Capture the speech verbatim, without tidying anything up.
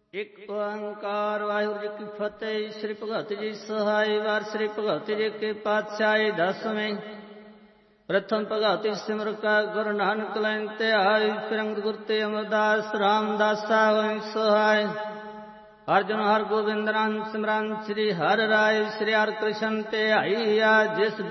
ਇਕ ਓੰਕਾਰ ਵਾਹਿਗੁਰੂ ਜੀ ਕੀ ਫਤਿਹ। ਸ੍ਰੀ ਭਗਤ ਜੀ ਸਹਾਈ ਵਾਰ ਸ੍ਰੀ ਭਗਤ ਜੀ ਕੀ ਪਾਤਸ਼ਾਹੀ ਦਸਵੇਂ। ਪ੍ਰਥਮ ਭਗਤ ਸਿਮਰ ਕਾ ਗੁਰੂ ਨਾਨਕ ਲੈਨ ਧਿਆਈ। ਫਿਰ ਅੰਗਦ ਗੁਰ ਤੇ ਅਮਰਦਾਸ ਰਾਮਦਾਸਾ ਹੋਇ ਸਹਾਇ। ਅਰਜੁਨ ਹਰ ਗੋਬਿੰਦ ਨਾਮ ਸਿਮਰਨ ਸ੍ਰੀ ਹਰਿ ਰਾਇ। ਸ੍ਰੀ ਹਰਿ ਕ੍ਰਿਸ਼ਨ ਧਿਆਈਆ ਜਿਸ